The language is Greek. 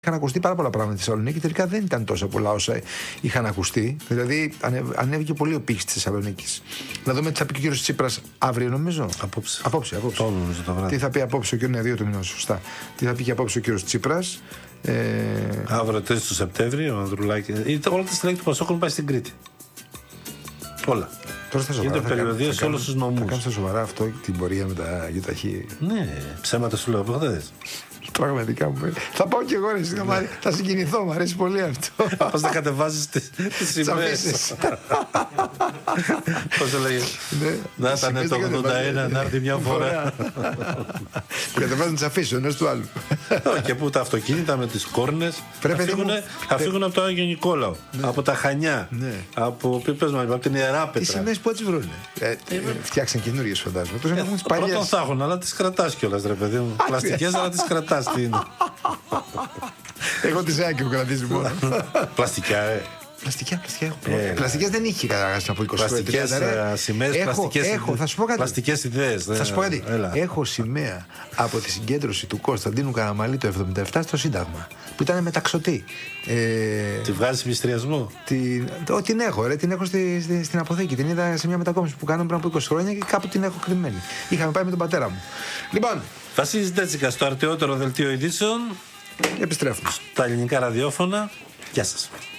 Είχαν ακουστεί πάρα πολλά πράγματα στη Θεσσαλονίκη, τελικά δεν ήταν τόσο πολλά όσα είχαν ακουστεί. Δηλαδή, ανέβηκε πολύ ο πύχης της Θεσσαλονίκης. Να δούμε τι θα πει και ο κύριος Τσίπρας αύριο, νομίζω. Απόψε. Νομίζω το βράδυ. Τι θα πει απόψε ο κύριος, είναι 2 του μηνός, σωστά. Τι θα πει και απόψε ο κύριος Τσίπρας. Αύριο 4 του Σεπτέμβρη, ο Ανδρουλάκης. Όλα τα στελέχη του Πασόκ έχουν πάει στην Κρήτη. Όλα. Τώρα στα σοβαρά. Είναι περιοδία σε όλους τους νομούς. Θα κάνεις στα σοβαρά αυτό την πορεία με τα γιοταχή. Ναι, ψέματα σου λέω από χθες. Πραγματικά μου. Θα πάω κι εγώ, θα συγκινηθώ, μου αρέσει πολύ αυτό. Πώς θα κατεβάζεις τις σημαίες. Πώς έλεγε. Να ήταν το 81, να έρθει μια φορά. Που κατεβάζουν τις αφήσεις ο ένας του άλλου. Και που τα αυτοκίνητα με τις κόρνες θα φύγουν από το Άγιο Νικόλαο, από τα Χανιά, από την Ιεράπετρα. Οι σημαίες που έτσι βρούνε. Φτιάξαν καινούριες, φαντάζομαι. Πρώτον θα έχουν, αλλά τις κρατάς κιόλας, ρε παιδί μου. Πλαστικές, αλλά τις κρατάς. Εγώ τη Ζάκη έχω κρατήσει μόνο. Πλαστικά, Πλαστικά έχω. Πλαστικές δεν είχε καταγράψει από 20 χρόνια. Πλαστικές σημαίες, πλαστικές ιδέες. Θα σου πω κάτι. Έχω σημαία από τη συγκέντρωση του Κωνσταντίνου Καραμαλή το 1977 στο Σύνταγμα. Που ήταν μεταξωτή. Τη βγάζεις μυστριασμό. Την έχω, την έχω στην αποθήκη. Την είδα σε μια μετακόμιση που κάναμε πριν από 20 χρόνια και κάπου την έχω κρυμμένη. Είχαμε πάει με τον πατέρα μου. Λοιπόν. Βασίλης Ντέτσικας στο αρτιότερο δελτίο ειδήσεων. Επιστρέφουμε στα ελληνικά ραδιόφωνα. Γεια σας.